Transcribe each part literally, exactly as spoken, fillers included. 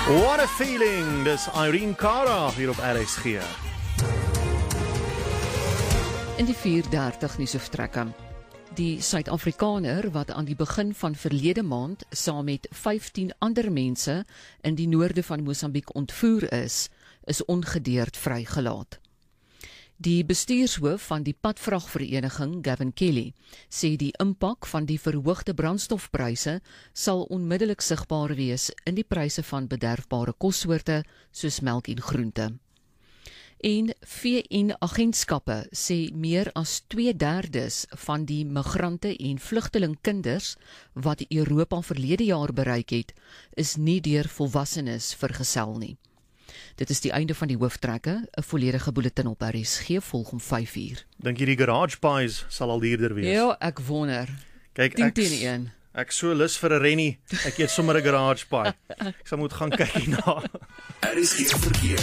What a feeling, dis Irene Cara hier op R S G. In die vier dertig nuusvertrekke. Die Suid-Afrikaner wat aan die begin van verlede maand saam met vyftien ander mense in die noorde van Mosambiek ontvoer is, is ongedeerd vrygelaat. Die bestuurshoof van die padvragvereniging, Gavin Kelly, sê die impak van die verhoogde brandstofpryse sal onmiddellik sigbaar wees in die pryse van bederfbare kossoorte soos melk en groente. En V N-agentskappe sê meer as twee derdes van die migrante en vlugtelingkinders wat Europa verlede jaar bereik het, is nie deur volwassenes vergesel nie. Dit is die einde van die hooftrekke, 'n volledige bulletin op R S G volg om vyf uur. Dink jy die garage pies sal al duurder wees? Ja, ek wonder. Kyk, tien ek, teen een. ek so lus vir 'n rennie, ek eet sommer 'n garage pie. Ek sal moet gaan kyk hierna. Er is geen verkeer.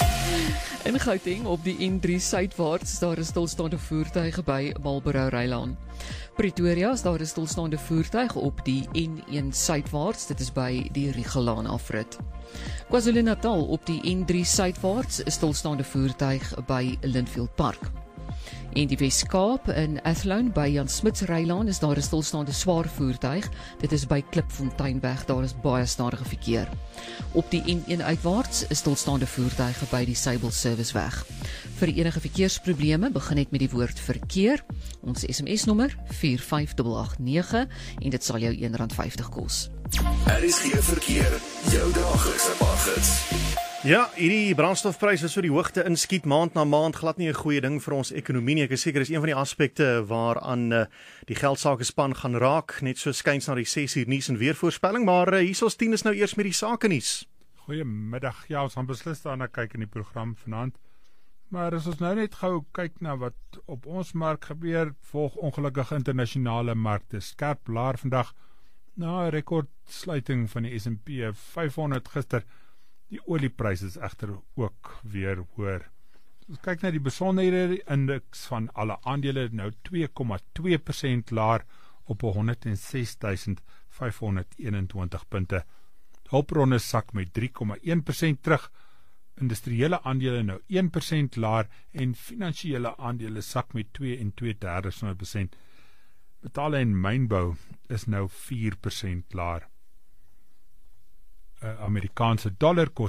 In Gauteng op die N drie suidwaarts, daar is stilstaande voertuie by Marlborough Rylaan. Pretoria is daar 'n stilstaande voertuig op die N een suidwaarts, dit is by die Rigelaan afrit. KwaZulu-Natal op die N drie suidwaarts is stilstaande voertuig by Lindfield Park. En die Wes-Kaap in Athlone by Jan Smuts Rylaan is daar 'n stilstaande swaar voertuig. Dit is by Klipfonteinweg, daar is baie stadige verkeer. Op die N een uitwaarts is stilstaande voertuie by die Sable Serviceweg. Vir enige verkeersprobleme begin net met die woord verkeer. Ons S M S-nommer vier vyf agt agt nege en dit sal jou een rand vyftig kos. Er is geen verkeer. Jou daaglikse paggids. Ja, hierdie brandstofpryse wat so die hoogte inskiet maand na maand, glad nie 'n goeie ding vir ons ekonomie nie. Ek is seker dis een van die aspekte waaraan uh, die geldsakespan gaan raak, net so skuins na die ses uur nuus en weervoorspelling, maar uh, hier is tien is nou eers met die sake nuus. Goeiemiddag. Ja, ons gaan beslis daarna kyk in die program vanaand. Maar as ons nou net gou kyk na wat op ons mark gebeur, volg ongelukkig internasionale markte skerp laer vandag na 'n rekordsluiting van die S en P vyfhonderd gister. Die oliepryse is egter ook weer hoër. Ons kyk na die besonderhede, die indeks van alle aandele nou twee komma twee persent laer op honderd en ses tuisend vyfhonderd eenentwintig punte. Hulpbronne sak met drie komma een persent terug, industriële aandele nou een persent laer en finansiële aandele sak met twee en twee derde van 'n persent. Metale en mynbou is nou vier persent laer. Uh, Amerikaanse dollar kos